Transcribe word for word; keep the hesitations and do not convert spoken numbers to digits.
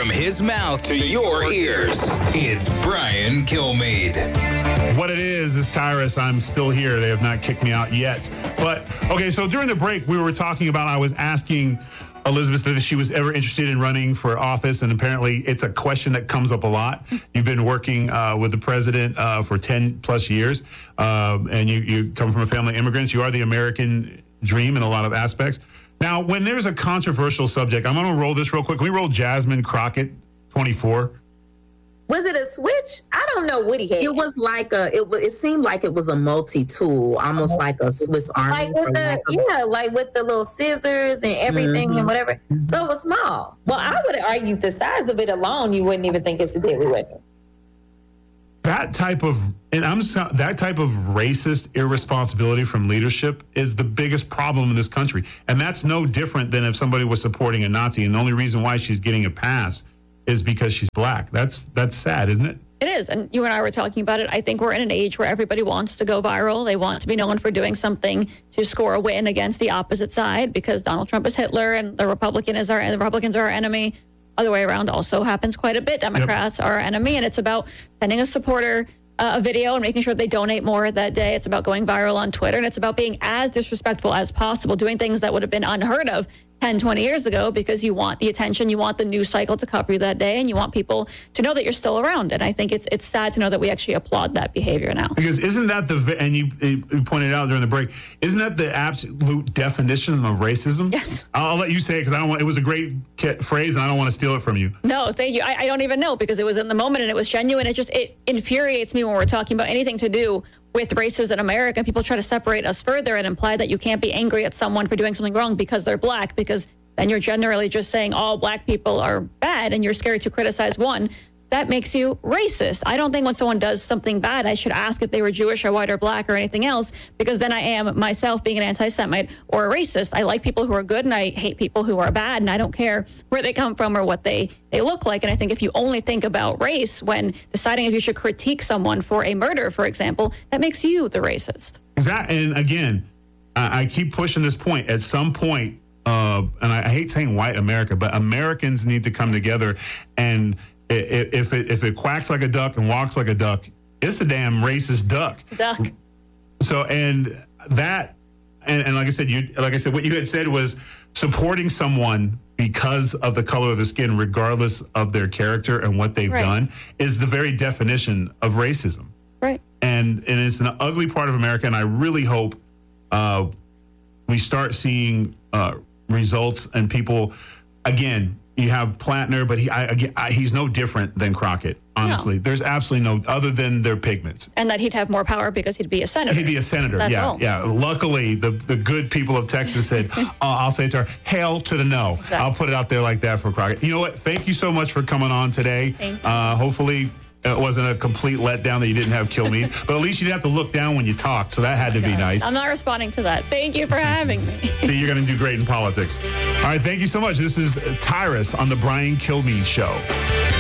From his mouth to your ears, it's Brian Kilmeade. What it is, is Tyrus. I'm still here. They have not kicked me out yet. But, okay, so during the break, we were talking about, I was asking Elizabeth if she was ever interested in running for office, and apparently it's a question that comes up a lot. You've been working uh, with the president uh, for ten plus years, uh, and you, you come from a family of immigrants. You are the American dream in a lot of aspects. Now, when there's a controversial subject, I'm going to roll this real quick. Can we roll Jasmine Crockett, twenty-four? Was it a switch? I don't know what he had. It was like a. It was. It seemed like it was a multi-tool, almost like a Swiss Army. Like with the, yeah, like with the little scissors and everything mm-hmm. and whatever. So it was small. Well, I would argue the size of it alone, you wouldn't even think it's a deadly weapon. That type of, and I'm so, that type of racist irresponsibility from leadership is the biggest problem in this country, and that's no different than if somebody was supporting a Nazi, and the only reason why she's getting a pass is because she's black. That's that's sad, isn't it? It is. And you and I were talking about it. I think we're in an age where everybody wants to go viral. They want to be known for doing something to score a win against the opposite side, because Donald Trump is Hitler and the Republican is our, the Republicans are our enemy. Other way around also happens quite a bit. Democrats yep. are our enemy. And it's about sending a supporter uh, a video and making sure they donate more that day. It's about going viral on Twitter. And it's about being as disrespectful as possible, doing things that would have been unheard of ten, twenty years ago, because you want the attention, you want the news cycle to cover you that day, and you want people to know that you're still around. And I think it's it's sad to know that we actually applaud that behavior now. Because isn't that the, and you, you pointed out during the break, isn't that the absolute definition of racism? Yes. I'll, I'll let you say it, because I don't want, it was a great phrase and I don't want to steal it from you. No, thank you. I, I don't even know, because it was in the moment and it was genuine. It just, it infuriates me when we're talking about anything to do with races in America. People try to separate us further and imply that you can't be angry at someone for doing something wrong because they're black, because then you're generally just saying all black people are bad and you're scared to criticize one. That makes you racist. I don't think when someone does something bad, I should ask if they were Jewish or white or black or anything else, because then I am myself being an anti-Semite or a racist. I like people who are good and I hate people who are bad, and I don't care where they come from or what they, they look like. And I think if you only think about race when deciding if you should critique someone for a murder, for example, that makes you the racist. Exactly. And again, I, I keep pushing this point. At some point, uh, and I, I hate saying white America, but Americans need to come together, and If it if it quacks like a duck and walks like a duck, it's a damn racist duck. It's a duck. So and that and, and like I said, you like I said, what you had said was supporting someone because of the color of the skin, regardless of their character and what they've right. done, is the very definition of racism. Right. And and it's an ugly part of America, and I really hope uh, we start seeing uh, results and people again. You have Plattner, but he, I, I, he's no different than Crockett, honestly. No. There's absolutely no, other than their pigments. And that he'd have more power because he'd be a senator. He'd be a senator, That's yeah. all. Yeah. Luckily, the, the good people of Texas said, uh, I'll say to her, hail to the no. Exactly. I'll put it out there like that for Crockett. You know what? Thank you so much for coming on today. Thank you. Uh, hopefully, it wasn't a complete letdown that you didn't have Kilmeade, but at least you didn't have to look down when you talked, so that had to be nice. I'm not responding to that. Thank you for having me. See, you're going to do great in politics. All right, thank you so much. This is Tyrus on the Brian Kilmeade Show.